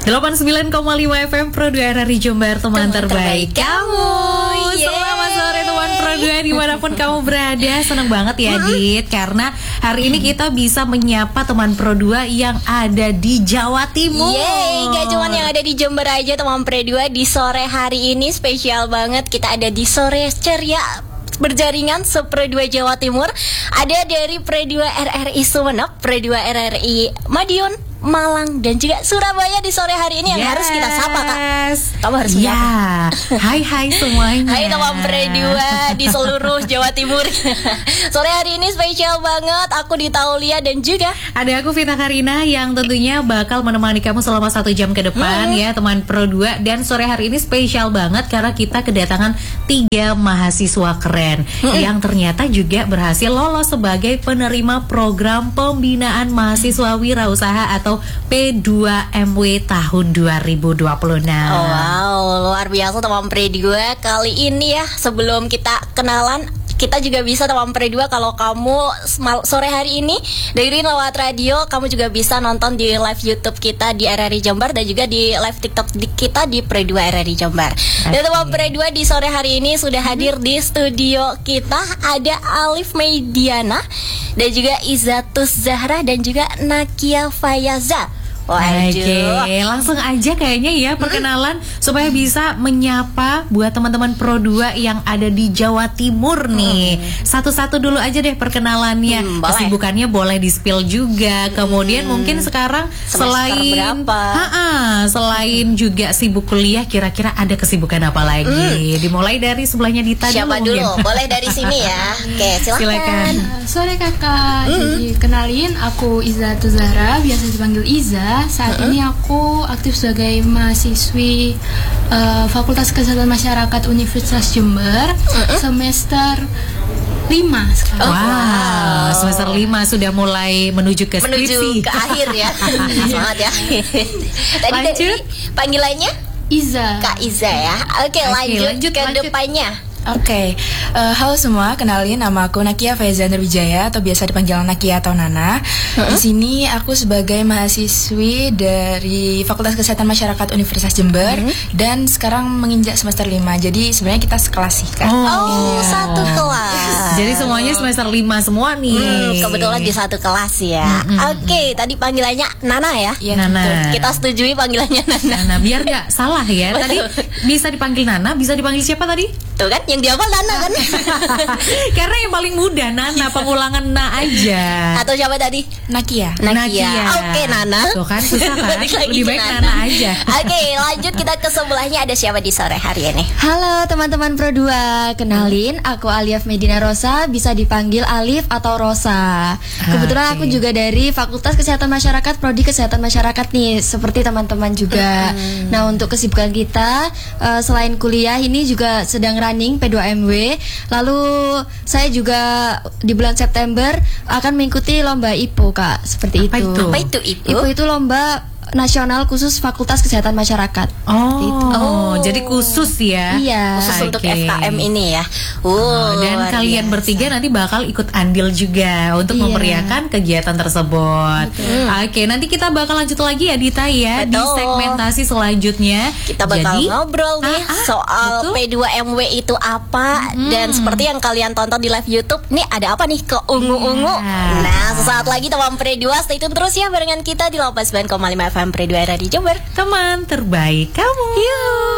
89,5 FM Pro 2 RRI Jember, teman terbaik kamu. Selamat sore teman Pro 2 dimanapun kamu berada. Senang banget ya Dit, karena hari ini kita bisa menyapa teman Pro 2 yang ada di Jawa Timur. Yeay, gak cuma yang ada di Jember aja teman Pro 2. Di sore hari ini spesial banget. Kita ada di sore ceria berjaringan Pro 2 Jawa Timur. Ada dari Pro 2 RRI Sumeneb, Pro 2 RRI Madiun, Malang, dan juga Surabaya di sore hari ini yang harus kita sapa, Kak. Kamu harus menyapa. Hai semuanya. Hai teman Pro 2 di seluruh Jawa Timur. Sore hari ini spesial banget. Aku di Taulia dan juga ada aku Vita Karina yang tentunya bakal menemani kamu selama 1 jam ke depan ya teman Pro 2. Dan sore hari ini spesial banget karena kita kedatangan 3 mahasiswa keren yang ternyata juga berhasil lolos sebagai penerima program pembinaan mahasiswa wirausaha atau P2MW tahun 2026. Oh, wow, luar biasa teman Pro 2. Kali ini ya, sebelum kita kenalan, kita juga bisa teman Pro 2 kalau kamu sore hari ini dengerin lewat radio, kamu juga bisa nonton di live YouTube kita di RRI Jember dan juga di live TikTok kita di Pro 2 RRI Jember. Dan teman Pro 2 di sore hari ini sudah hadir di studio kita ada Alif Mediana dan juga Izatus Zahra dan juga Nakia Fayaza. Oke, langsung aja kayaknya ya perkenalan supaya bisa menyapa buat teman-teman Pro 2 yang ada di Jawa Timur nih. Satu-satu dulu aja deh perkenalannya. Kesibukannya boleh di-spill juga. Kemudian mungkin sekarang selain selain juga sibuk kuliah, kira-kira ada kesibukan apa lagi? Dimulai dari sebelahnya Dita dulu. Siapa dulu? Boleh dari sini ya. Oke, silakan. Sore kakak. Jadi kenalin, aku Izatus Zahra, biasa dipanggil Iza. Saat ini aku aktif sebagai mahasiswi Fakultas Kesehatan Masyarakat Universitas Jember, semester 5 sekarang. Wow, semester 5 sudah mulai menuju ke skripsi. Menuju ke akhir ya. Semangat ya. Tadi Lanjut. Panggilannya Iza. Kak Iza ya. Oke, lanjut ke depannya. Oke, halo semua, kenalin nama aku Nakia Fayaza Wijaya atau biasa dipanggil Nakia atau Nana. Di sini aku sebagai mahasiswi dari Fakultas Kesehatan Masyarakat Universitas Jember dan sekarang menginjak semester 5. Jadi sebenarnya kita sekelas sih, Kak. Oh, satu kelas. Jadi semuanya semester 5 semua nih. Kebetulan di satu kelas ya. Oke, tadi panggilannya Nana ya. Iya, Nana. Kita setujui panggilannya Nana. Nana, biar gak salah ya. Tadi bisa dipanggil Nana, bisa dipanggil siapa tadi? Tuh kan, yang dihafal Nana kan. Karena yang paling mudah Nana, pengulangan Na aja. Atau siapa tadi? Nakia. Oke, Nana. Tuh kan susah kan? Balik lagi Lebih ke baik Nana aja. Oke, lanjut kita ke sebelahnya. Ada siapa di sore hari ini? Halo teman-teman Pro 2, kenalin aku Alif Medina Rosa, bisa dipanggil Alif atau Rosa. Kebetulan aku juga dari Fakultas Kesehatan Masyarakat, Prodi Kesehatan Masyarakat nih, seperti teman-teman juga. Nah, untuk kesibukan kita selain kuliah ini juga sedang running P2MW. Lalu saya juga di bulan September akan mengikuti lomba IPO, Kak, seperti itu. Apa itu IPO? IPO itu lomba nasional khusus Fakultas Kesehatan Masyarakat. Jadi khusus ya. Iya. Khusus untuk FKM ini ya. Dan kalian bertiga nanti bakal ikut andil juga untuk memeriahkan kegiatan tersebut. Oke, nanti kita bakal lanjut lagi ya Dita ya. Di segmentasi selanjutnya. Kita bakal ngobrol nih soal P2MW itu apa. Dan seperti yang kalian tonton di live YouTube, nih ada apa nih ke ungu-ungu. Nah, sesaat lagi teman Pro 2, stay tune terus ya barengan kita di 89,5 FM Pro 2 RRI Jember, teman terbaik kamu. Yuk.